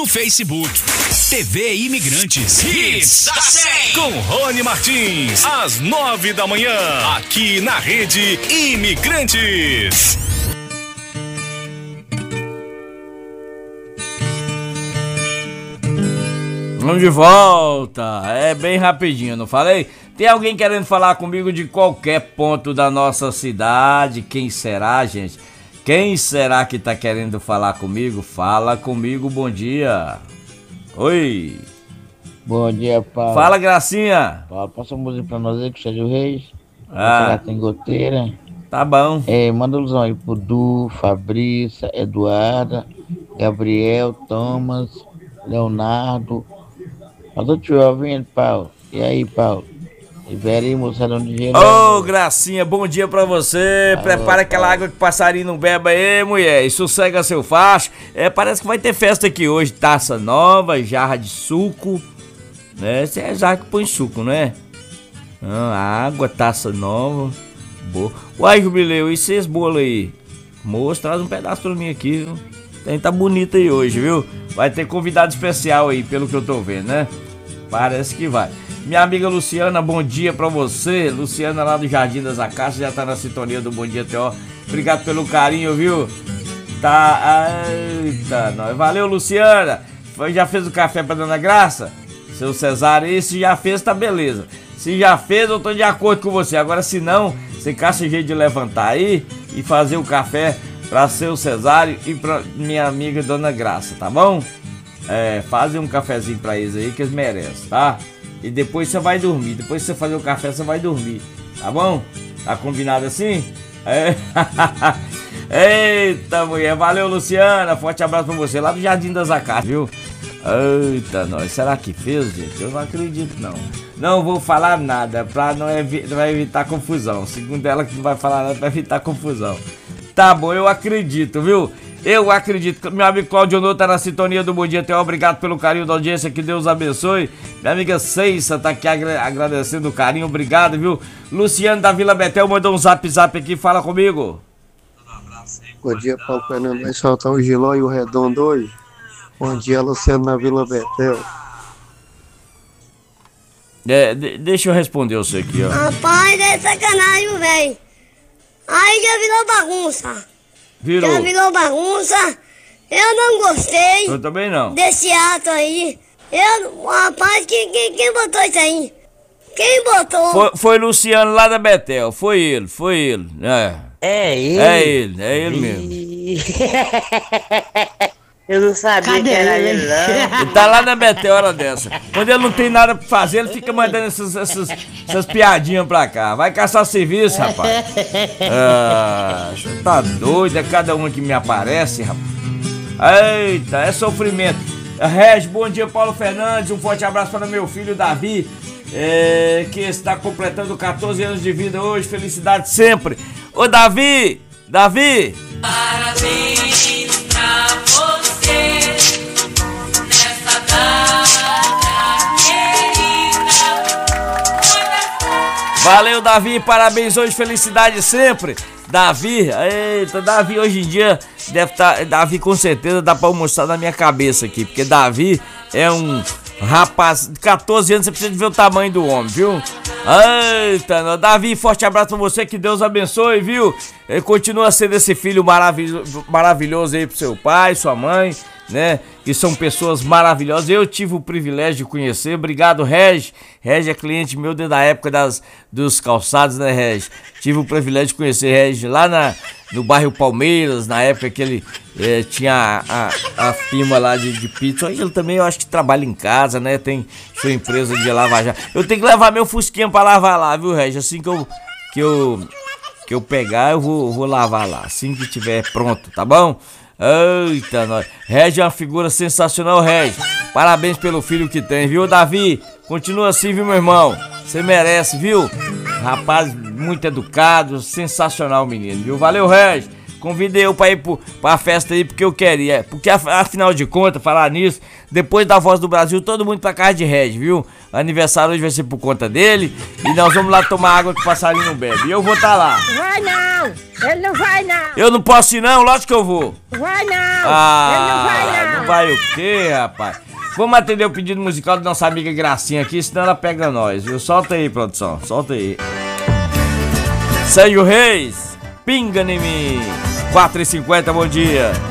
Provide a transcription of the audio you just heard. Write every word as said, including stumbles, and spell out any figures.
No Facebook, T V Imigrantes Hits da cem, com Rony Martins, às nove da manhã, aqui na Rede Imigrantes. Vamos de volta, é bem rapidinho, não falei? Tem alguém querendo falar comigo de qualquer ponto da nossa cidade? Quem será, gente? Quem será que tá querendo falar comigo? Fala comigo, bom dia. Oi. Bom dia, Paulo. Fala, Gracinha. Paulo, passa uma música pra nós aí, que Sérgio Reis. Ah. Já tem goteira. Tá bom. É, manda um alusão aí pro Du, Fabrícia, Eduarda, Gabriel, Thomas, Leonardo. Mas eu te ouvindo, Paulo. E aí, Paulo? Libera aí, moçada, de gelo. Ô, oh, Gracinha, bom dia pra você. Alô, prepara aquela Paulo. Água que passarinho não bebe aí, mulher. E sossega seu facho. É, parece que vai ter festa aqui hoje. Taça nova, jarra de suco. Né? Essa é jarra que põe suco, não é? Ah, água, taça nova. Boa. Uai, Jubileu, e esses bolos aí? Moço, traz um pedaço pra mim aqui, viu? Tem, tá bonito aí hoje, viu? Vai ter convidado especial aí, pelo que eu tô vendo, né? Parece que vai. Minha amiga Luciana, bom dia pra você. Luciana lá do Jardim das Acácias, já tá na sintonia do Bom Dia T O. Obrigado pelo carinho, viu? Tá. Eita, nós. Valeu, Luciana. Foi, já fez o café pra Dona Graça? Seu Cesário, e se já fez, tá beleza. Se já fez, eu tô de acordo com você. Agora, se não, você caça jeito de levantar aí e fazer o café pra seu Cesário e pra minha amiga Dona Graça, tá bom? É, fazem um cafezinho pra eles aí que eles merecem, tá? E depois você vai dormir. Depois que você fazer o café, você vai dormir. Tá bom? Tá combinado assim? É. Eita, mulher. Valeu, Luciana. Forte abraço pra você. Lá do Jardim das Acácias, viu? Eita, nós. Será que fez, gente? Eu não acredito, não. Não vou falar nada pra não, evi- não evitar confusão. Segundo ela que não vai falar nada pra evitar confusão. Tá bom, eu acredito, viu? Eu acredito. Meu amigo Claudio Noto tá na sintonia do Bom Dia T O. Obrigado pelo carinho da audiência. Que Deus abençoe. Minha amiga Ceissa tá aqui agra- agradecendo o carinho. Obrigado, viu? Luciano da Vila Betel mandou um zap zap aqui. Fala comigo. Bom dia, Paulo Fernando. Vai soltar o Giló e o Redondo hoje. Bom dia, Luciano da Vila Betel. É, de- deixa eu responder você aqui, ó. Rapaz, é sacanagem, velho. Aí já virou bagunça. Virou. Já virou bagunça. Eu não gostei Eu também não. desse ato aí. Eu, rapaz, quem, quem, quem botou isso aí? Quem botou? Foi, foi Luciano lá da Betel. Foi ele, foi ele. É, É ele? é ele, é ele mesmo. Eu não sabia Cadê que era ele? ele, não. Ele tá lá na Betel hora dessa. Quando ele não tem nada pra fazer, ele fica mandando essas, essas, essas piadinhas pra cá. Vai caçar serviço, rapaz. Ah, tá doido, é cada uma que me aparece, rapaz. Eita, é sofrimento. Regi, bom dia, Paulo Fernandes. Um forte abraço para meu filho Davi, é, que está completando catorze anos de vida hoje. Felicidade sempre. Ô, Davi, Davi. Parabéns pra você nessa data querida. Valeu, Davi, parabéns hoje, felicidade sempre. Davi, eita, Davi hoje em dia deve estar, tá, Davi com certeza dá pra almoçar na minha cabeça aqui, porque Davi é um rapaz de catorze anos, você precisa ver o tamanho do homem, viu? Eita, não. Davi, forte abraço pra você, que Deus abençoe, viu? Ele continua sendo esse filho maravilhoso, maravilhoso aí pro seu pai, sua mãe, né? Que são pessoas maravilhosas. Eu tive o privilégio de conhecer. Obrigado, Regi. Regi é cliente meu desde a época das, dos calçados, né, Regi? Tive o privilégio de conhecer Regi lá na, no bairro Palmeiras, na época que ele eh, tinha a, a, a firma lá de, de pizza. Hoje ele também, eu acho que trabalha em casa, né? Tem sua empresa de lavar já. Eu tenho que levar meu fusquinha pra lavar lá, viu, Regi? Assim que eu, que eu, que eu pegar, eu vou, vou lavar lá. Assim que tiver pronto, tá bom? Eita, nós. Regi é uma figura sensacional, Regi. Parabéns pelo filho que tem, viu, Davi? Continua assim, viu, meu irmão? Você merece, viu? Rapaz muito educado, sensacional, menino, viu? Valeu, Regi. Convidei eu pra ir pro, pra festa aí porque eu queria. Porque afinal de contas, falar nisso, depois da Voz do Brasil, todo mundo pra casa de Red, viu? Aniversário hoje vai ser por conta dele. E nós vamos lá tomar água que o passarinho não bebe. E eu vou estar lá. Vai não! Ele não vai não! Eu não posso ir não? Lógico que eu vou. Vai não! Ah, Ele não vai não! Não vai o quê, rapaz? Vamos atender o pedido musical da nossa amiga Gracinha aqui, senão ela pega nós, viu? Solta aí, produção. Solta aí. Sérgio Reis, pinga em mim. quatro e cinquenta, bom dia.